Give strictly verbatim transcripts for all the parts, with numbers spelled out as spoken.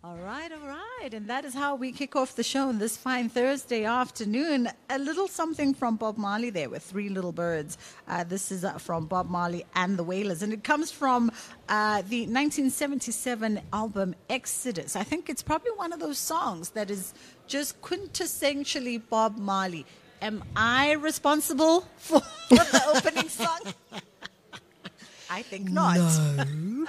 All right, all right. And that is how we kick off the show on this fine Thursday afternoon. A little something from Bob Marley there with Three Little Birds. Uh, this is uh, from Bob Marley and the Wailers. And it comes from uh, the nineteen seventy-seven album Exodus. I think it's probably one of those songs that is just quintessentially Bob Marley. Am I responsible for the opening song? I think not. No.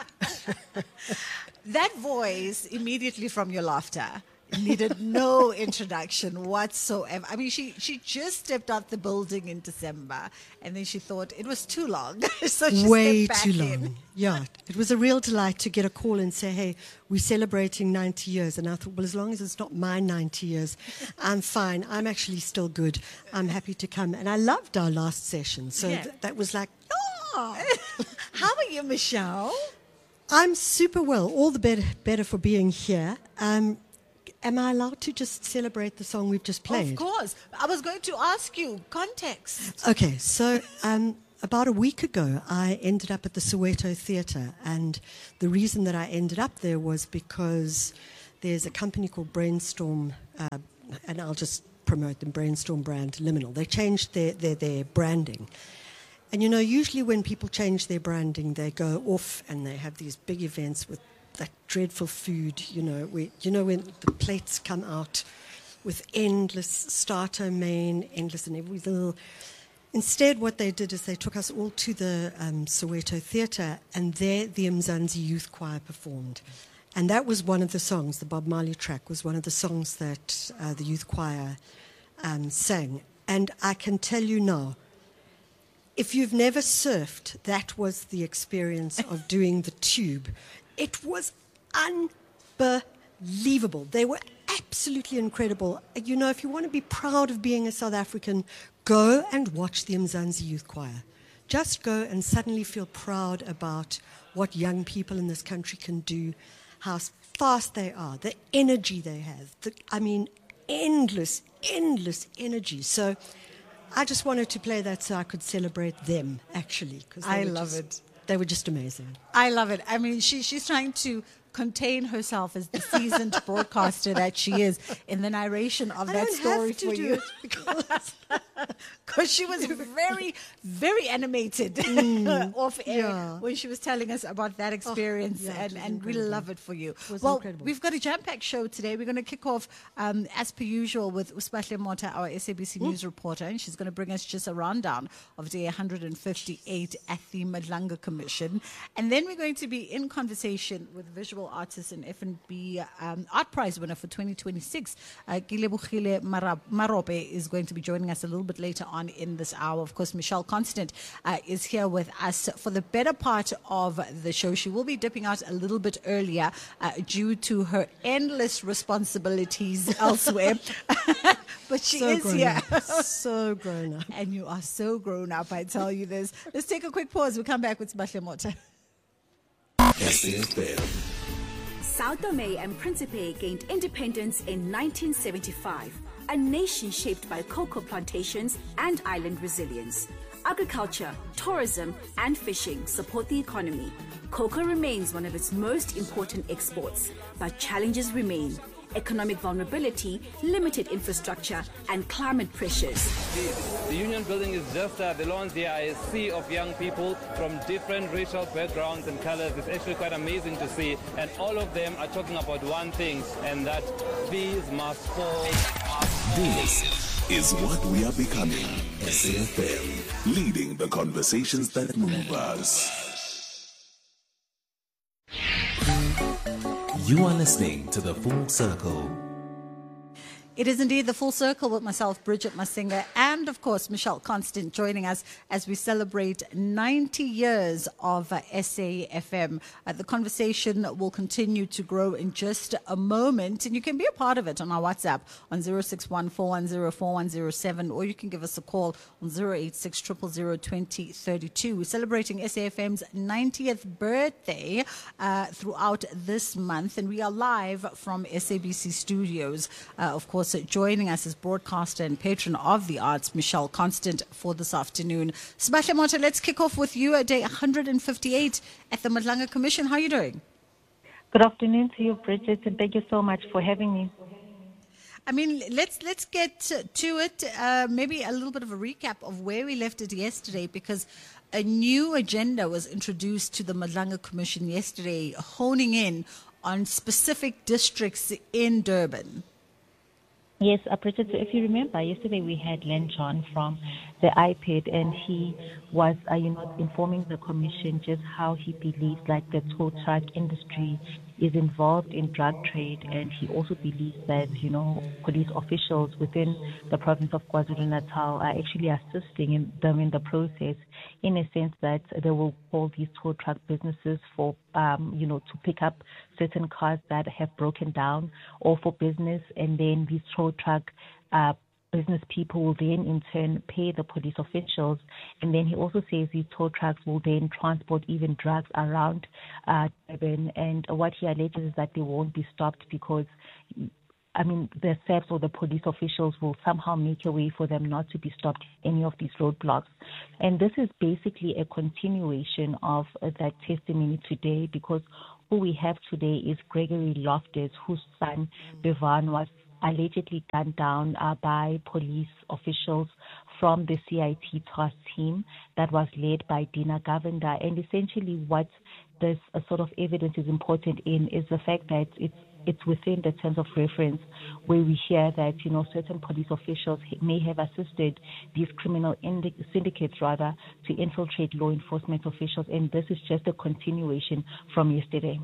That voice, immediately from your laughter, needed no introduction whatsoever. I mean, she, she just stepped out the building in December, and then she thought it was too long. so she Way stepped back too in. long. Yeah. It was a real delight to get a call and say, hey, we're celebrating ninety years. And I thought, well, as long as it's not my ninety years, I'm fine. I'm actually still good. I'm happy to come. And I loved our last session. So Yeah. th- that was like, oh. How are you, Michelle? I'm super well. All the better, better for being here. Um, am I allowed to just celebrate the song we've just played? Of course. I was going to ask you context. Okay, so um, about a week ago, I ended up at the Soweto Theatre, and the reason that I ended up there was because there's a company called Brainstorm, uh, and I'll just promote them, Brainstorm Brand Liminal. They changed their, their, their branding. And, you know, usually when people change their branding, they go off and they have these big events with that dreadful food, you know, where, you know, when the plates come out with endless starter, main, endless and every little. Instead, what they did is they took us all to the um, Soweto Theatre, and there the Mzansi Youth Choir performed. And that was one of the songs, the Bob Marley track was one of the songs that uh, the youth choir um, sang. And I can tell you now, if you've never surfed, that was the experience of doing the tube. It was unbelievable. They were absolutely incredible. You know, if you want to be proud of being a South African, go and watch the Mzansi Youth Choir. Just go and suddenly feel proud about what young people in this country can do, how fast they are, the energy they have. The, I mean, endless, endless energy. So I just wanted to play that so I could celebrate them, actually. 'Cause I were love just, it. They were just amazing. I love it. I mean, she she's trying to contain herself as the seasoned broadcaster that she is in the narration of I that don't story have to for do you. it because Because she was very, very animated off air yeah. when she was telling us about that experience, yeah, it and, was and we incredible. love it for you. was Well, incredible. we've got a jam-packed show today. We're going to kick off, um, as per usual, with Uspahle Mota, our S A B C News reporter, and she's going to bring us just a rundown of day one hundred fifty-eight at the Madlanga Commission. And then we're going to be in conversation with visual artist and F and B um, Art Prize winner for twenty twenty-six. Uh, Gilebogile Mara- Marope is going to be joining us a little bit later on in this hour. Of course, Michelle Constant uh, is here with us for the better part of the show. She will be dipping out a little bit earlier uh, due to her endless responsibilities elsewhere. But she so is grown here. up. So grown up. And you are so grown up, I tell you this. Let's take a quick pause. We'll come back with Uspahle Mota. S A F M. Sao Tome and Principe gained independence in nineteen seventy-five, a nation shaped by cocoa plantations and island resilience. Agriculture, tourism, and fishing support the economy. Cocoa remains one of its most important exports, but challenges remain: economic vulnerability, limited infrastructure, and climate pressures. The, the union building is just uh, the lawns here are a sea of young people from different racial backgrounds and colors. It's actually quite amazing to see. And all of them are talking about one thing, and that these must fall. This is what we are becoming. S A F M, leading the conversations that move us. You are listening to The Full Circle. It is indeed The Full Circle with myself, Bridget Masinga, and of course, Michelle Constant joining us as we celebrate ninety years of uh, S A F M. Uh, the conversation will continue to grow in just a moment, and you can be a part of it on our WhatsApp on zero six one, four one zero, four one zero seven, or you can give us a call on zero eight six, zero zero zero, two zero three two. We're celebrating S A F M's ninetieth birthday uh, throughout this month, and we are live from S A B C Studios, uh, of course, joining us as broadcaster and patron of the arts, Michelle Constant, for this afternoon. Uspahle Mota, let's kick off with you at day one hundred fifty-eight at the Madlanga Commission. How are you doing? Good afternoon to you, Bridget, and thank you so much for having me. I mean, let's let's get to it. Uh, maybe a little bit of a recap of where we left it yesterday, because a new agenda was introduced to the Madlanga Commission yesterday, honing in on specific districts in Durban. Yes, uh, Bridget, so if you remember, yesterday we had Len John from the I P E D, and he was, uh, you know, informing the commission just how he believes like the tow truck industry is involved in drug trade, and he also believes that, you know, police officials within the province of KwaZulu-Natal are actually assisting in them in the process, in a sense that they will call these tow truck businesses for, um, you know, to pick up certain cars that have broken down or for business, and then these tow truck uh, business people will then in turn pay the police officials. And then he also says these tow trucks will then transport even drugs around uh, Durban. And what he alleges is that they won't be stopped because, I mean, the S A Ps or the police officials will somehow make a way for them not to be stopped at any of these roadblocks. And this is basically a continuation of uh, that testimony today, because who we have today is Gregory Loftus, whose son, Bevan, was allegedly gunned down uh, by police officials from the C I T task team that was led by Dina Govender. And essentially what this uh, sort of evidence is important in is the fact that it's it's within the terms of reference where we hear that, you know, certain police officials may have assisted these criminal indi- syndicates rather to infiltrate law enforcement officials. And this is just a continuation from yesterday.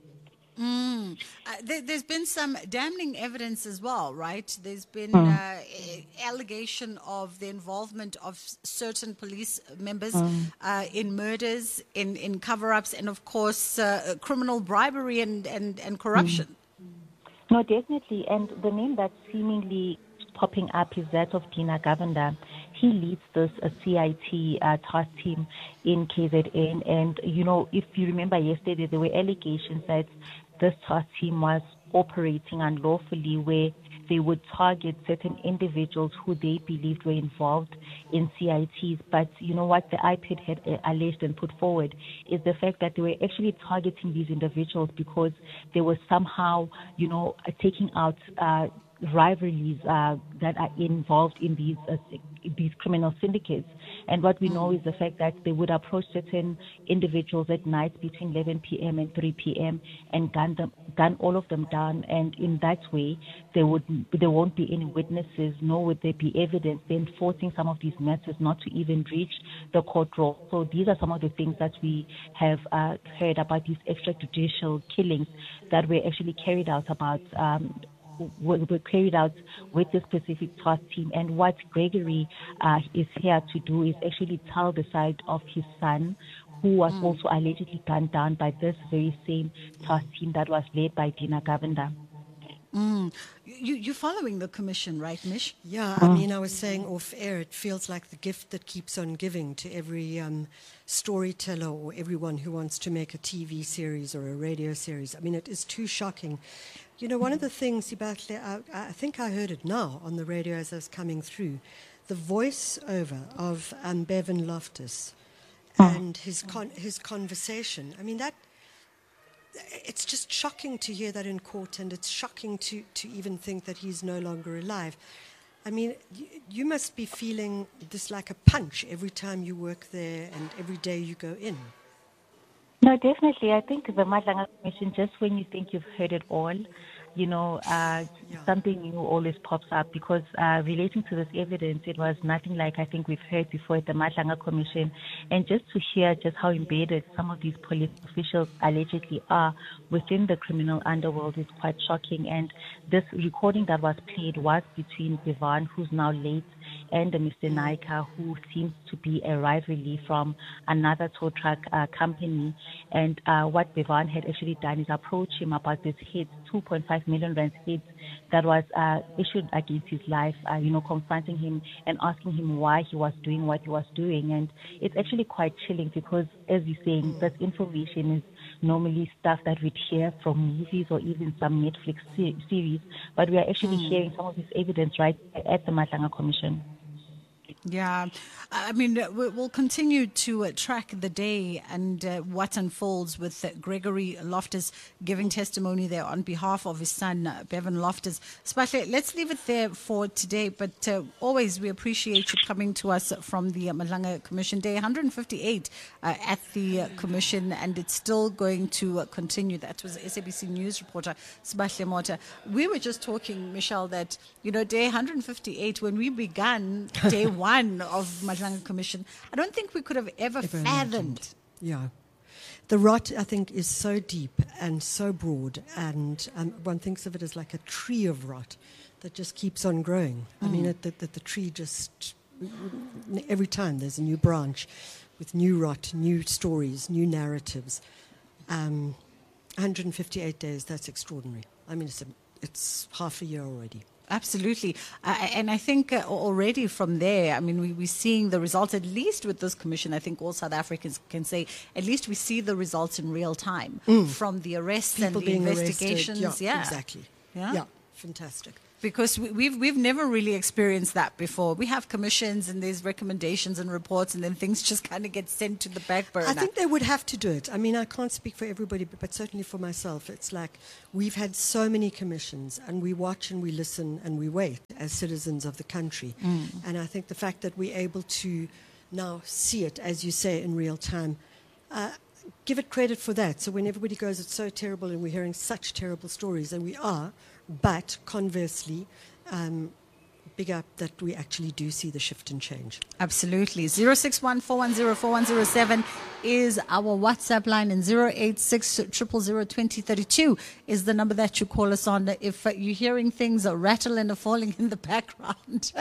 Mm. Uh, there, there's been some damning evidence as well, right? There's been Mm. uh, allegation of the involvement of certain police members Mm. uh, in murders, in, in cover-ups, and of course uh, criminal bribery and, and, and corruption. Mm. No, definitely. And the name that's seemingly popping up is that of Dina Govender. He leads this uh, C I T uh, task team in K Z N. And, you know, if you remember yesterday, there were allegations that this task team was operating unlawfully, where they would target certain individuals who they believed were involved in C I Ts. But you know what the I P E D had uh, alleged and put forward is the fact that they were actually targeting these individuals because they were somehow, you know, uh, taking out uh, rivalries uh, that are involved in these uh, these criminal syndicates. And what we know is the fact that they would approach certain individuals at night between eleven p.m. and three p.m. and gun them, gun all of them down. And in that way, there would there won't be any witnesses, nor would there be evidence, then forcing some of these matters not to even reach the court roll. So these are some of the things that we have uh, heard about these extrajudicial killings that were actually carried out about. Um, were carried out with the specific task team. And what Gregory uh, is here to do is actually tell the side of his son, who was mm. also allegedly gunned down by this very same task team that was led by Dina Govender. Mm. You, you're following the commission, right, Mish? Yeah, I mean, I was saying off air, it feels like the gift that keeps on giving to every um, storyteller or everyone who wants to make a T V series or a radio series. I mean, it is too shocking. You know, one of the things, Sibahle, I, I think I heard it now on the radio as I was coming through, the voiceover of um, Bevan Loftus and his con- his conversation. I mean, that it's just shocking to hear that in court, and it's shocking to, to even think that he's no longer alive. I mean, you, you must be feeling this like a punch every time you work there and every day you go in. No, definitely. I think the Madlanga Commission, just when you think you've heard it all, you know, uh, yeah. something new always pops up, because uh, relating to this evidence, it was nothing like I think we've heard before at the Madlanga Commission. And just to hear just how embedded some of these police officials allegedly are within the criminal underworld is quite shocking. And this recording that was played was between Bevan, who's now late, and uh, Mister Naika, who seems to be a rivalry from another tow truck uh, company. And uh, what Bevan had actually done is approach him about this hit, two point five million rand hit that was uh, issued against his life, uh, you know, confronting him and asking him why he was doing what he was doing. And it's actually quite chilling because, as you're saying, this information is normally stuff that we'd hear from movies or even some Netflix se- series, but we are actually mm. hearing some of this evidence right at the Madlanga Commission. Yeah, I mean, we'll continue to uh, track the day and uh, what unfolds with uh, Gregory Loftus giving testimony there on behalf of his son, uh, Bevan Loftus. Especially, let's leave it there for today, but uh, always we appreciate you coming to us from the uh, Madlanga Commission Day one hundred fifty-eight uh, at the uh, Commission, and it's still going to uh, continue. That was S A B C News reporter, Sibahle Mota. We were just talking, Michelle, that, you know, day one hundred fifty-eight, when we began day one, of Madlanga Commission, I don't think we could have ever, ever fathomed. Imagined. Yeah. The rot, I think, is so deep and so broad, and um, one thinks of it as like a tree of rot that just keeps on growing. Mm. I mean, it, that the, the tree just, every time there's a new branch with new rot, new stories, new narratives. Um, one hundred fifty-eight days, that's extraordinary. I mean, it's, a, it's half a year already. Absolutely. Uh, and I think uh, already from there, I mean, we, we're seeing the results, at least with this commission. I think all South Africans can say, at least we see the results in real time mm. from the arrests People and the being investigations. Arrested. Yeah, yeah, exactly. Yeah, yeah, fantastic. Because we, we've we've never really experienced that before. We have commissions and there's recommendations and reports, and then things just kind of get sent to the back burner. I think they would have to do it. I mean, I can't speak for everybody, but, but certainly for myself, it's like we've had so many commissions, and we watch and we listen and we wait as citizens of the country. Mm. And I think the fact that we're able to now see it, as you say, in real time, uh, give it credit for that. So when everybody goes, it's so terrible and we're hearing such terrible stories, and we are, but conversely, um, big up that we actually do see the shift and change. Absolutely. zero six one, four one zero, four one zero seven is our WhatsApp line, and zero eight six, zero zero zero, two zero three two is the number that you call us on. If uh, you're hearing things uh, rattle and falling in the background,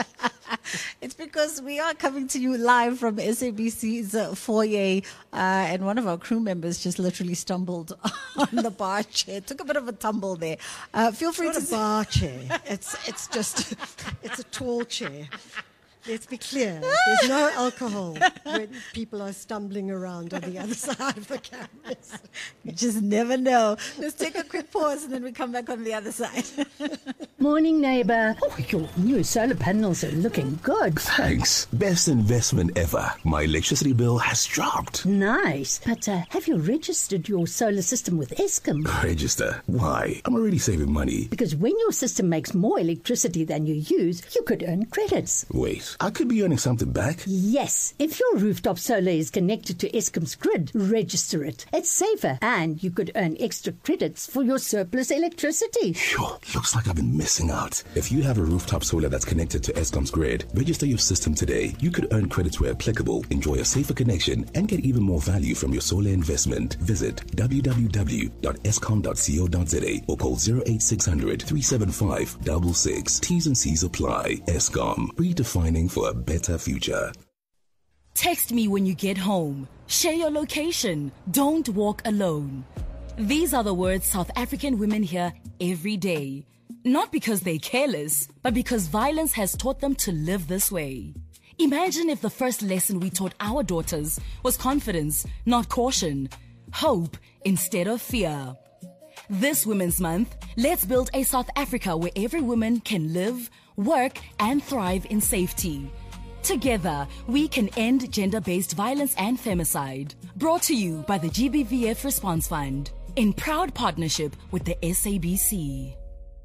it's because we are coming to you live from S A B C's uh, foyer, uh, and one of our crew members just literally stumbled on the bar chair. Took a bit of a tumble there. Uh, feel free it's to... It's not a bar chair. It's, it's just... It's a tall chair. Let's be clear. There's no alcohol when people are stumbling around on the other side of the cameras. You just never know. Let's take a quick pause and then we come back on the other side. Morning, neighbour. Oh, your new solar panels are looking good. Thanks. Best investment ever. My electricity bill has dropped. Nice. But uh, have you registered your solar system with Eskom? Register? Why? I'm already saving money. Because when your system makes more electricity than you use, you could earn credits. Wait. I could be earning something back? Yes. If your rooftop solar is connected to Eskom's grid, register it. It's safer, and you could earn extra credits for your surplus electricity. Sure. Looks like I've been missing out. If you have a rooftop solar that's connected to Eskom's grid, register your system today. You could earn credits where applicable, enjoy a safer connection, and get even more value from your solar investment. Visit w w w dot eskom dot co dot za or call zero eight six hundred, three seven five, six six. T's and C's apply. Eskom, redefining for a better future. Text me when you get home. Share your location. Don't walk alone. These are the words South African women hear every day. Not because they're careless, but because violence has taught them to live this way. Imagine if the first lesson we taught our daughters was confidence, not caution. Hope instead of fear. This Women's Month, let's build a South Africa where every woman can live, work, and thrive in safety. Together, we can end gender-based violence and femicide. Brought to you by the G B V F Response Fund, in proud partnership with the S A B C.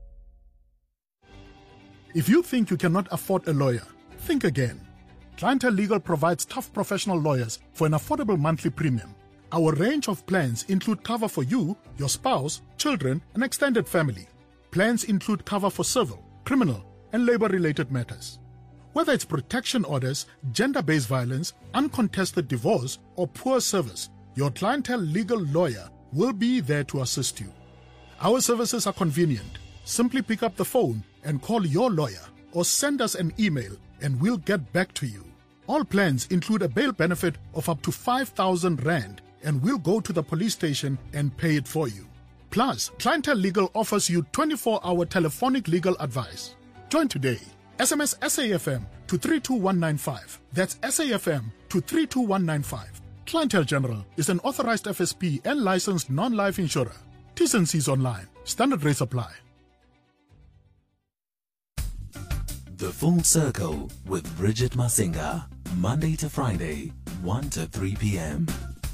If you think you cannot afford a lawyer, think again. Clientele Legal provides tough professional lawyers for an affordable monthly premium. Our range of plans include cover for you, your spouse, children, and extended family. Plans include cover for civil, criminal, and labor-related matters. Whether it's protection orders, gender-based violence, uncontested divorce, or poor service, your Clientele Legal lawyer will be there to assist you. Our services are convenient. Simply pick up the phone and call your lawyer, or send us an email and we'll get back to you. All plans include a bail benefit of up to five thousand rand, and we'll go to the police station and pay it for you. Plus, Clientele Legal offers you twenty-four hour telephonic legal advice. Join today. S M S S A F M to three two one nine five. That's S A F M to three two one nine five. Clientele General is an authorized F S P and licensed non-life insurer. T's and C's online. Standard rates apply. The Full Circle with Bridget Masinga, Monday to Friday, one to three p.m.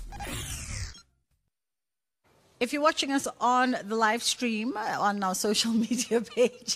If you're watching us on the live stream uh, on our social media page,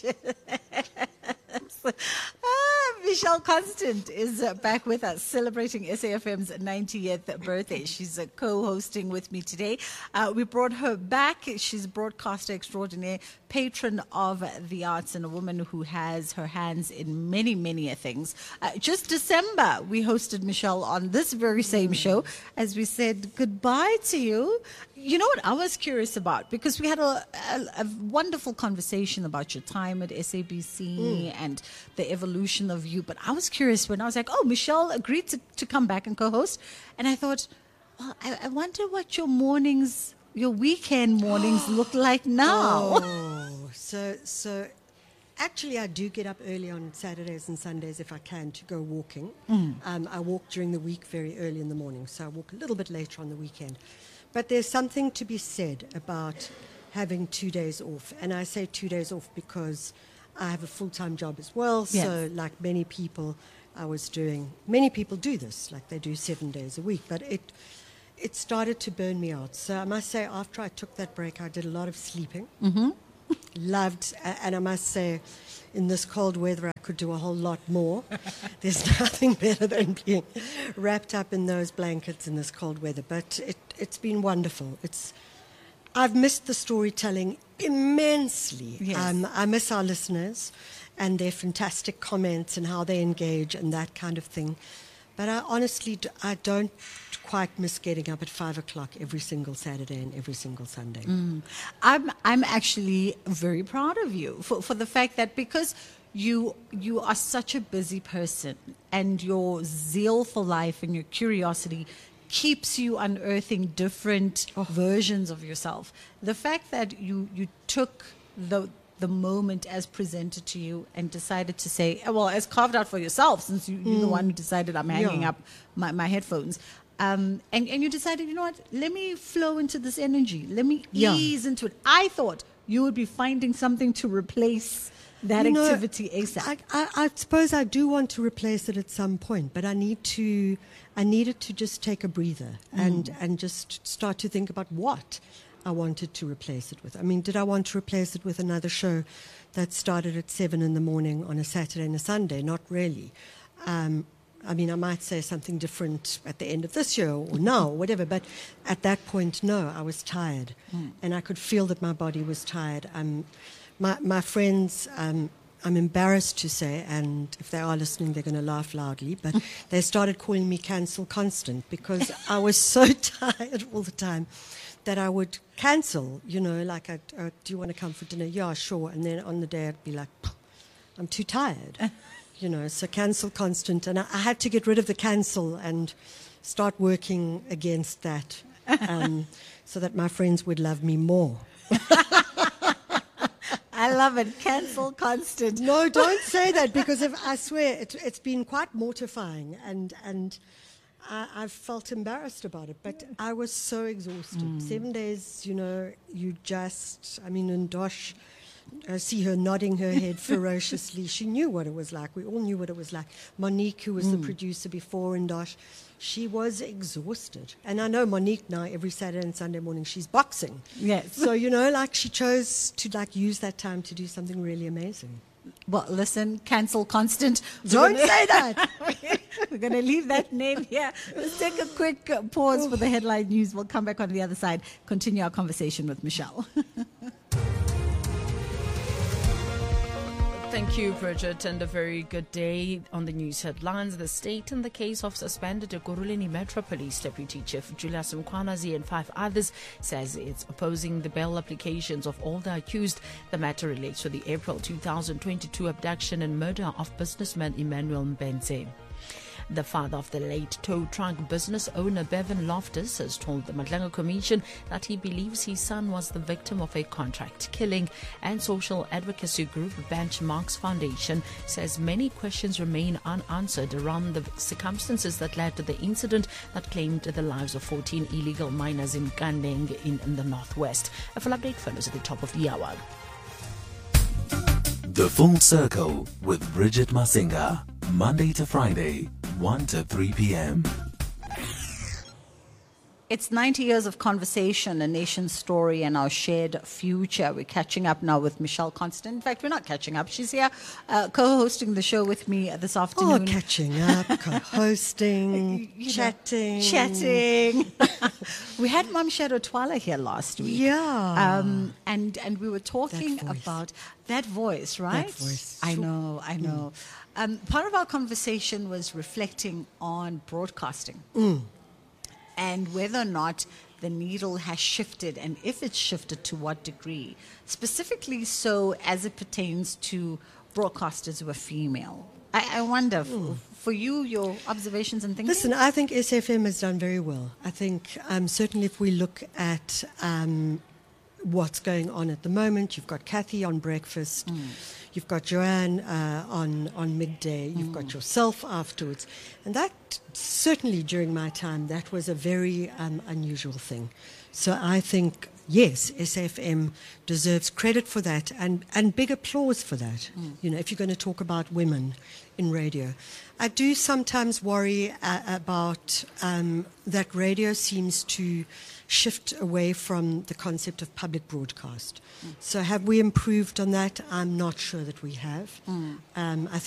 ah, Michelle Constant is uh, back with us celebrating S A F M's ninetieth birthday. She's uh, co-hosting with me today. Uh, we brought her back. She's a broadcaster extraordinaire, patron of the arts, and a woman who has her hands in many, many things. Uh, just December, we hosted Michelle on this very same show as we said goodbye to you. You know what I was curious about? Because we had a, a, a wonderful conversation about your time at S A B C mm. and the evolution of you. But I was curious when I was like, oh, Michelle agreed to, to come back and co-host. And I thought, well, I, I wonder what your mornings, your weekend mornings look like now. Oh, so, so actually I do get up early on Saturdays and Sundays if I can to go walking. Mm. Um, I walk during the week very early in the morning, so I walk a little bit later on the weekend. But there's something to be said about having two days off. And I say two days off because I have a full-time job as well. Yes. So like many people, I was doing, many people do this, like they do seven days a week. But it it started to burn me out. So I must say, after I took that break, I did a lot of sleeping. Mm-hmm. Loved, and I must say, in this cold weather, I could do a whole lot more. There's nothing better than being wrapped up in those blankets in this cold weather. But it, it's been wonderful. It's, I've missed the storytelling immensely. Yes. Um, I miss our listeners and their fantastic comments and how they engage and that kind of thing. But I honestly, I don't quite miss getting up at five o'clock every single Saturday and every single Sunday. Mm. I'm I'm actually very proud of you for, for the fact that because you you are such a busy person and your zeal for life and your curiosity keeps you unearthing different oh. versions of yourself. The fact that you you took the the moment as presented to you and decided to say, well, as carved out for yourself, since you, you're mm. the one who decided I'm hanging yeah. up my, my headphones. Um, and, and you decided, you know what, let me flow into this energy. Let me yeah. ease into it. I thought you would be finding something to replace that you activity know, ASAP. I, I, I suppose I do want to replace it at some point, but I need to, I needed to just take a breather mm. and, and just start to think about what I wanted to replace it with. I mean, did I want to replace it with another show that started at seven in the morning on a Saturday and a Sunday? Not really. Um, I mean, I might say something different at the end of this year or now or whatever, but at that point, no, I was tired. Mm. And I could feel that my body was tired. Um, my, my friends, um, I'm embarrassed to say, and if they are listening, they're going to laugh loudly, but they started calling me Cancel Constant because I was so tired all the time that I would cancel, you know, like, I'd, uh, do you want to come for dinner? Yeah, sure. And then on the day I'd be like, I'm too tired, you know, so Cancel Constant. And I, I had to get rid of the cancel and start working against that um, so that my friends would love me more. I love it. Cancel Constant. No, don't say that because if, I swear it, it's been quite mortifying and, and I, I've felt embarrassed about it, but I was so exhausted. Mm. Seven days, you know, you just, I mean, and Dosh, I see her nodding her head ferociously. She knew what it was like. We all knew what it was like. Monique, who was mm. the producer before in Dosh, she was exhausted. And I know Monique now, every Saturday and Sunday morning, she's boxing. Yes. So, you know, like she chose to like use that time to do something really amazing. Well, listen, Cancel Constant. Don't gonna, say that. We're going to leave that name here. Let's take a quick pause for the headline news. We'll come back on the other side, continue our conversation with Michelle. Thank you, Bridget, and a very good day. On the news headlines, the state in the case of suspended Ekurhuleni Metro Police Deputy Chief Julius Mkhwanazi and five others says it's opposing the bail applications of all the accused. The matter relates to the April two thousand twenty-two abduction and murder of businessman Emmanuel Mbenze. The father of the late tow truck business owner Bevan Loftus has told the Madlanga Commission that he believes his son was the victim of a contract killing, and social advocacy group Benchmarks Foundation says many questions remain unanswered around the circumstances that led to the incident that claimed the lives of fourteen illegal miners in Kandeng in, in the northwest. A full update follows at the top of the hour. The Full Circle with Bridget Masinga. Monday to Friday, one to three p.m. It's ninety years of conversation, a nation's story, and our shared future. We're catching up now with Michelle Constant. In fact, we're not catching up. She's here uh, co-hosting the show with me this afternoon. Oh, catching up, co-hosting, You know, chatting. Chatting. We had Mam Shadow Twala here last week. Yeah. Um, and, and we were talking That voice. about that voice, right? That voice. I know, I know. Mm. Um, part of our conversation was reflecting on broadcasting. Mm. And whether or not the needle has shifted, and if it's shifted, to what degree. Specifically so as it pertains to broadcasters who are female. I, I wonder, Mm. f- for you, your observations and thinking? Listen, I think S F M has done very well. I think um, certainly if we look at um, what's going on at the moment, you've got Kathy on breakfast, Mm. you've got Joanne uh, on, on midday, you've got yourself afterwards. And that, certainly during my time, that was a very um, unusual thing. So I think, yes, S F M deserves credit for that and, and big applause for that, Mm. you know, if you're going to talk about women in radio. I do sometimes worry uh, about um, that radio seems to shift away from the concept of public broadcast. Mm. So have we improved on that? I'm not sure that we have. Mm. Um, I think